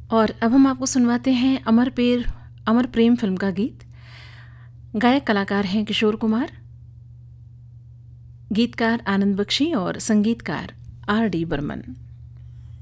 और अब हम आपको सुनवाते हैं अमर प्रेम फिल्म का गीत। गायक कलाकार हैं किशोर कुमार, गीतकार आनंद बख्शी और संगीतकार R.D. बर्मन।